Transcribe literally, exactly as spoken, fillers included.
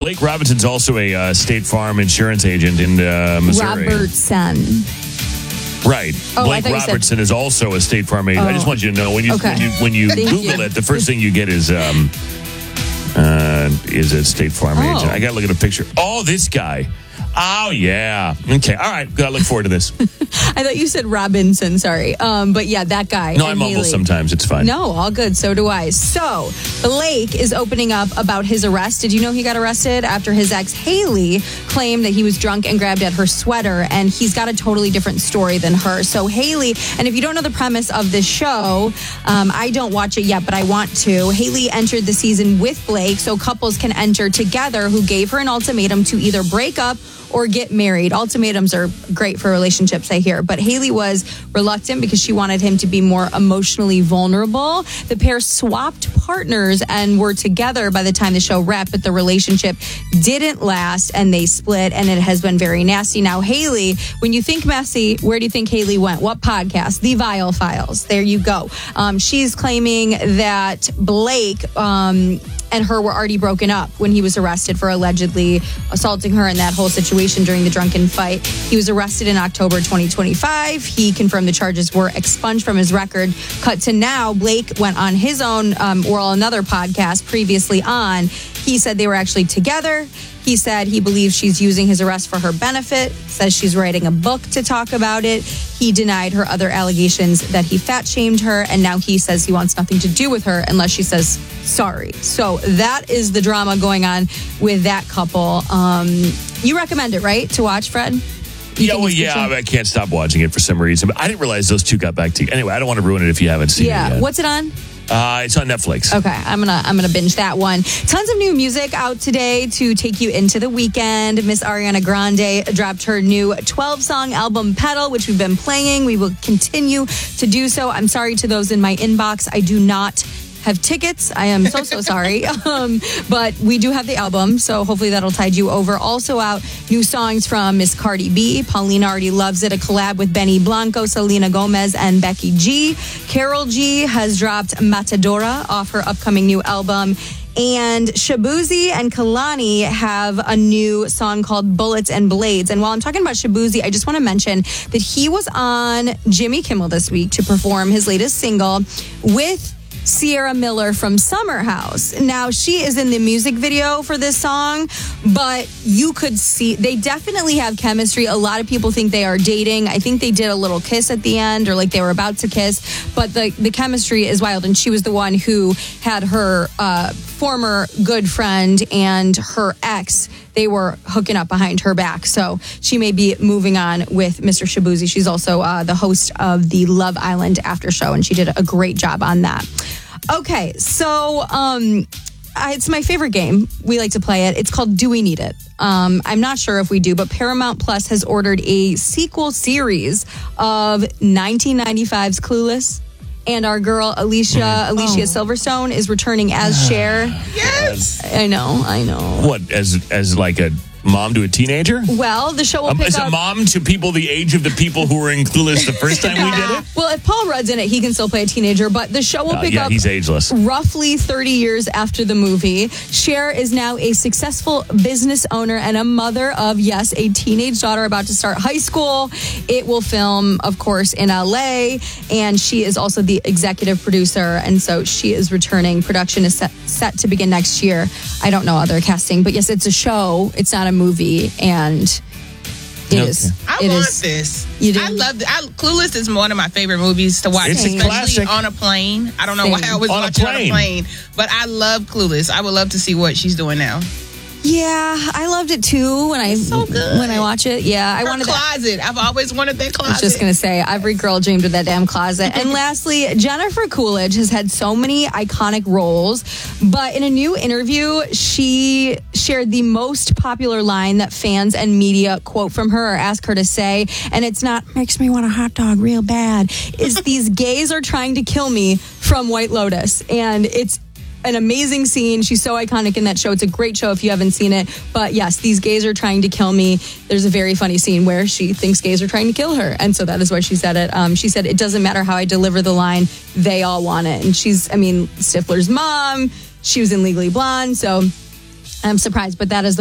Blake Robinson's also a uh, State Farm insurance agent in uh, Missouri. Robertson. Right. Oh, Blake I Robertson said... is also a State Farm agent. Oh. I just want you to know when you okay. when you, when you Google you. it, the first thing you get is um, uh, is a State Farm oh. agent. I got to look at a picture. Oh, this guy. Oh, yeah. Okay. All right. Got to look forward to this. I thought you said Robinson. Sorry. Um, but yeah, that guy. No, I mumble sometimes. It's fine. No, all good. So do I. So Blake is opening up about his arrest. Did you know he got arrested after his ex, Haley, claimed that he was drunk and grabbed at her sweater? And he's got a totally different story than her. So Haley, and if you don't know the premise of this show, um, I don't watch it yet, but I want to. Haley entered the season with Blake so couples can enter together who gave her an ultimatum to either break up or get married. Ultimatums are great for relationships, I hear. But Haley was reluctant because she wanted him to be more emotionally vulnerable. The pair swapped partners and were together by the time the show wrapped, but the relationship didn't last and they split, and it has been very nasty. Now, Haley, when you think messy, where do you think Haley went? What podcast? The Viall Files. There you go. Um, she's claiming that Blake... Um, and her were already broken up when he was arrested for allegedly assaulting her in that whole situation during the drunken fight. He was arrested in October twenty twenty-five. He confirmed the charges were expunged from his record. Cut to now, Blake went on his own, um, or another podcast previously on. He said they were actually together. He said he believes she's using his arrest for her benefit, says she's writing a book to talk about it. He denied her other allegations that he fat-shamed her, and now he says he wants nothing to do with her unless she says sorry. So that is the drama going on with that couple. Um, you recommend it, right, to watch, Fred? You yeah, well, yeah, I can't stop watching it for some reason. But I didn't realize those two got back together. Anyway, I don't want to ruin it if you haven't seen yeah. it yet. What's it on? Uh, it's on Netflix. Okay, I'm gonna I'm gonna binge that one. Tons of new music out today to take you into the weekend. Miss Ariana Grande dropped her new twelve-song album, Pedal, which we've been playing. We will continue to do so. I'm sorry to those in my inbox. I do not have tickets. I am so, so sorry. um, but we do have the album, so hopefully that'll tide you over. Also out, new songs from Miss Cardi B. Paulina Already Loves It, a collab with Benny Blanco, Selena Gomez, and Becky G. Karol G has dropped Matadora off her upcoming new album. And Shabuzi and Kalani have a new song called Bullets and Blades. And while I'm talking about Shabuzi, I just want to mention that he was on Jimmy Kimmel this week to perform his latest single with Sierra Miller from Summer House. Now, she is in the music video for this song, but you could see they definitely have chemistry. A lot of people think they are dating. I think they did a little kiss at the end, or like they were about to kiss, but the, the chemistry is wild. And she was the one who had her uh, former good friend and her ex. They were hooking up behind her back. So she may be moving on with Mister Shabuzi. She's also uh, the host of the Love Island after show, and she did a great job on that. Okay, so um, I, it's my favorite game. We like to play it. It's called Do We Need It? Um, I'm not sure if we do, but Paramount Plus has ordered a sequel series of nineteen ninety-five's Clueless. And our girl, Alicia, Alicia oh. Silverstone, is returning as Cher. Yes! I know, I know. What, as as like a mom to a teenager? Well, the show will um, pick as up... a mom to people the age of the people who were in Clueless the first time we did it? Well, if Paul Rudd's in it, he can still play a teenager, but the show will uh, pick yeah, up... he's ageless. Roughly thirty years after the movie. Cher is now a successful business owner and a mother of, yes, a teenage daughter about to start high school. It will film, of course, in L A, and she is also the executive producer, and so she is returning. Production is set, set to begin next year. I don't know other casting, but yes, it's a show. It's not a movie, and it okay. is. I it want is, this. You do? I love it. I, Clueless is one of my favorite movies to watch, it's especially a classic. on a plane. I don't know Same. why I was on watching a on a plane, but I love Clueless. I would love to see what she's doing now. Yeah, I loved it too when I so good. when I watch it. Yeah, I Her wanted closet. That. I've always wanted that closet. I was just gonna say, every girl dreamed of that damn closet. And lastly, Jennifer Coolidge has had so many iconic roles, but in a new interview, she shared the most popular line that fans and media quote from her or ask her to say, and it's not "makes me want a hot dog real bad." Is "these gays are trying to kill me" from White Lotus, and it's an amazing scene. She's so iconic in that show. It's a great show if you haven't seen it. But yes, these gays are trying to kill me. There's a very funny scene where she thinks gays are trying to kill her. And so that is why she said it. Um, she said, it doesn't matter how I deliver the line. They all want it. And she's, I mean, Stifler's mom. She was in Legally Blonde. So I'm surprised. But that is the